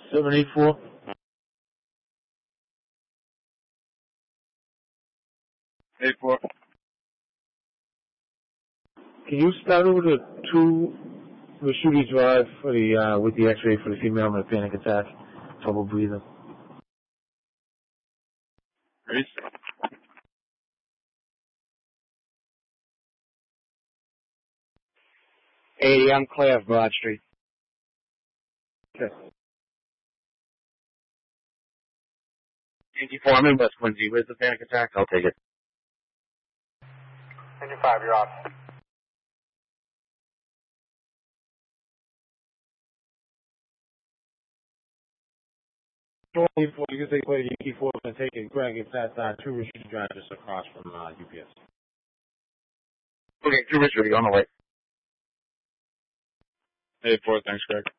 784. Hey, 4. Can you start over to 2 Rashudi Drive for the with the X-ray for the female with a panic attack, trouble breathing? Reese? 80, I'm Claire, Broad Street. Okay. 84, I'm in West Quincy. Where's the panic attack? I'll take it. 55, you're off. You can say play Yankee 4 and take it. Greg, it's at 2 Rashudi Drive just across from UPS. Okay, 2 Richard, on the way. Hey, 4, thanks, Greg.